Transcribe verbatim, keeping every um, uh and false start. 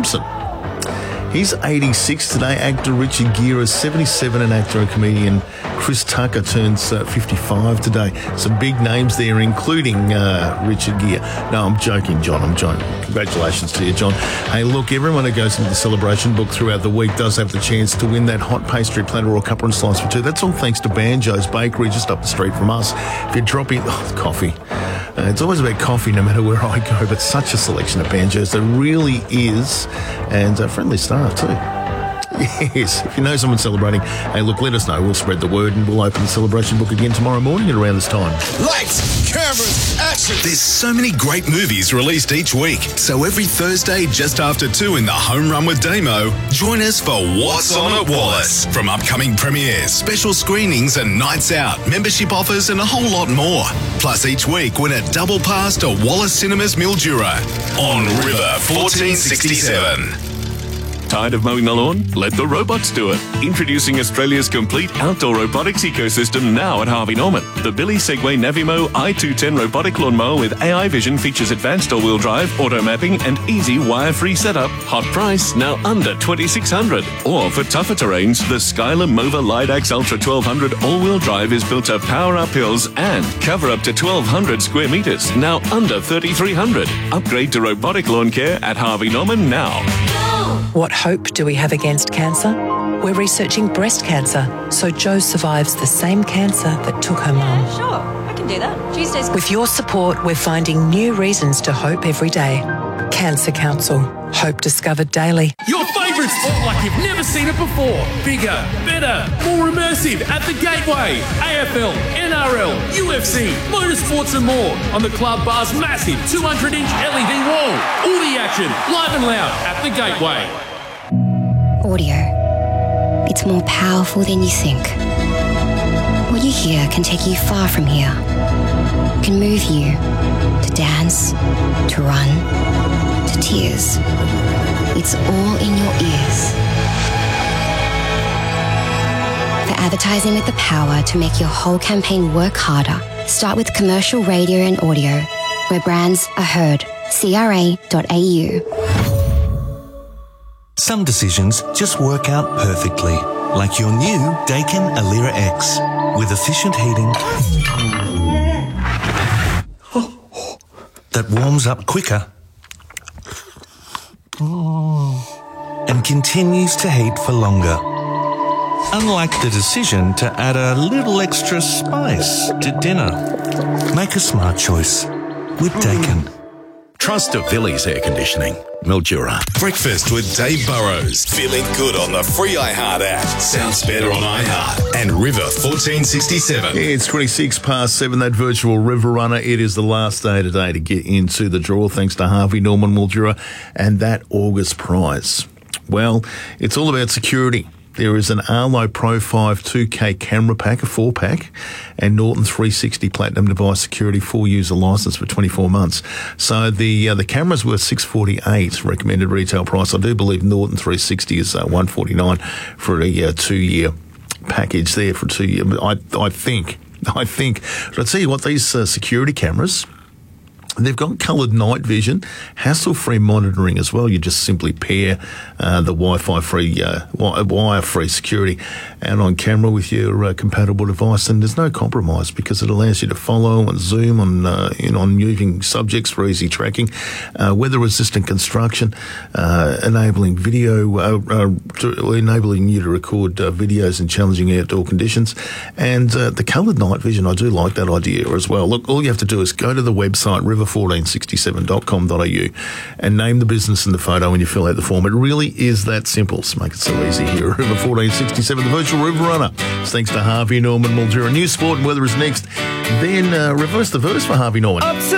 Simpson. He's eighty-six today. Actor Richard Gere is seventy-seven, and actor and comedian Chris Tucker turns uh, fifty-five today. Some big names there, including uh, Richard Gere. No, I'm joking, John. I'm joking. Congratulations to you, John. Hey, look, everyone who goes into the celebration book throughout the week does have the chance to win that hot pastry platter or cuppa and slice for two. That's all thanks to Banjo's Bakery just up the street from us. If you drop in... Oh, coffee. Uh, it's always about coffee no matter where I go, but such a selection of Banjos. There really is. And uh, friendly staff too. Yes, if you know someone celebrating, hey, look, let us know. We'll spread the word and we'll open the celebration book again tomorrow morning at around this time. Lights, cameras, action. There's so many great movies released each week. So every Thursday just after two in the Home Run with Damo, join us for What's On at Wallace. From upcoming premieres, special screenings and nights out, membership offers and a whole lot more. Plus each week win a double pass to Wallace Cinemas Mildura on River fourteen sixty-seven. Tired of mowing the lawn? Let the robots do it. Introducing Australia's complete outdoor robotics ecosystem now at Harvey Norman. The Billy Segway Navimo i two ten robotic lawnmower with A I vision features advanced all-wheel drive, auto mapping and easy wire-free setup. Hot price, now under twenty-six hundred dollars. Or for tougher terrains, the Skyler Mova Lidax Ultra twelve hundred all-wheel drive is built to power up hills and cover up to twelve hundred square metres, now under thirty-three hundred dollars. Upgrade to robotic lawn care at Harvey Norman now. What hope do we have against cancer? We're researching breast cancer, so Jo survives the same cancer that took her mum. Sure, I can do that. Tuesdays. With your support, we're finding new reasons to hope every day. Cancer Council. Hope discovered daily. Your favourite sport like you've never seen it before. Bigger, better, more immersive at the Gateway. A F L, N R L, U F C, motorsports and more on the Club Bar's massive two hundred inch L E D wall. All the action, live and loud at the Gateway. Audio. It's more powerful than you think. What you hear can take you far from here. Can move you to dance, to run, to tears. It's all in your ears. For advertising with the power to make your whole campaign work harder, start with commercial radio and audio, where brands are heard. C R A dot A U. Some decisions just work out perfectly, like your new Daikin Alira X with efficient heating that warms up quicker and continues to heat for longer. Unlike the decision to add a little extra spice to dinner. Make a smart choice with Daikin. Trust Villiers Air Conditioning, Mildura. Breakfast with Dave Burrows. Feeling good on the free iHeart app. Sounds better on iHeart. And River fourteen sixty-seven. Yeah, it's twenty-six past seven, that virtual River Runner. It is the last day today to get into the draw, thanks to Harvey Norman Mildura and that August prize. Well, it's all about security. There is an Arlo Pro five two K camera pack, a four-pack, and Norton three sixty Platinum Device Security full-user license for twenty-four months. So the uh, the camera's worth six hundred forty-eight dollars recommended retail price. I do believe Norton three sixty is uh, one hundred forty-nine dollars for a uh, two-year package there for two years. I I think I think. But I'll tell you what, these uh, security cameras, they've got coloured night vision, hassle-free monitoring as well. You just simply pair uh, the Wi-Fi free, uh, wire-free security out on camera with your uh, compatible device, and there's no compromise because it allows you to follow and zoom on uh, you know, on moving subjects for easy tracking, uh, weather-resistant construction, uh, enabling video, uh, uh, to, enabling you to record uh, videos in challenging outdoor conditions, and uh, the coloured night vision. I do like that idea as well. Look, all you have to do is go to the website river fourteen sixty-seven dot com dot a u and name the business in the photo when you fill out the form. It really is that simple. So make it so easy here. River fourteen sixty-seven, the virtual River Runner. It's thanks to Harvey Norman Mildura. News, sport and weather is next. Then uh, reverse the verse for Harvey Norman.